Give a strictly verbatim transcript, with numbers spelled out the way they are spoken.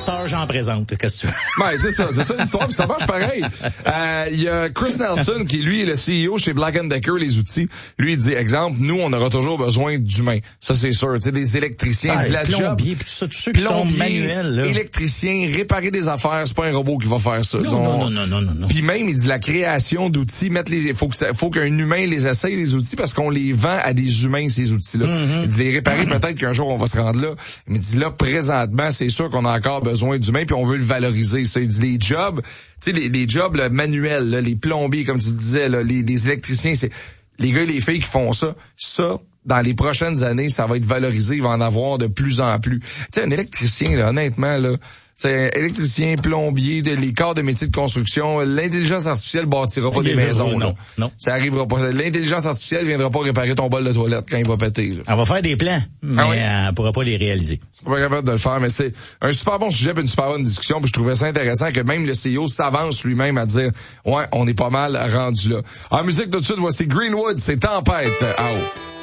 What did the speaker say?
star, j'en présente. Qu'est-ce que tu veux? Ouais, c'est ça, c'est ça l'histoire, puis ça marche pareil. Euh, il y a Chris Nelson, qui lui est le C E O chez Black and Decker, les outils. Lui, il dit, exemple, nous, on aura toujours besoin d'humains. Ça, c'est sûr. Tu sais, des électriciens, ah, de la plombiers, job. Puis tout ça, tous ceux qui sont manuels, là. Électriciens, réparer des affaires, c'est pas un robot qui va faire ça. Non, disons. non, non, non, non, non. Puis même, il dit la création d'outils, mettre les, faut que ça, faut qu'un humain les essaye, les outils, parce qu'on les vend à des humains, ces outils-là. Mm-hmm. Il dit les réparer, peut-être qu'un jour on va se rendre là. Mais il dit là, présentement, c'est sûr qu'on a encore besoin d'humains, puis on veut le valoriser. Ça, il dit les jobs, tu sais, les, les jobs là, manuels, là, les plombiers, comme tu le disais, là, les, les électriciens, c'est les gars et les filles qui font ça. Ça, dans les prochaines années, ça va être valorisé, il va en avoir de plus en plus. Tu sais, un électricien, là, honnêtement, là, c'est électricien, plombier, de, les corps de métiers de construction, l'intelligence artificielle bâtira pas des maisons. Non, là. non. Ça arrivera pas. L'intelligence artificielle viendra pas réparer ton bol de toilette quand il va péter. Là. Elle va faire des plans, mais ah oui? elle pourra pas les réaliser. C'est pas capable de le faire, mais c'est un super bon sujet et une super bonne discussion. Puis je trouvais ça intéressant que même le C E O s'avance lui-même à dire « Ouais, on est pas mal rendu là ». En musique, tout de suite, voici Greenwood, c'est Tempête. Ah, oh.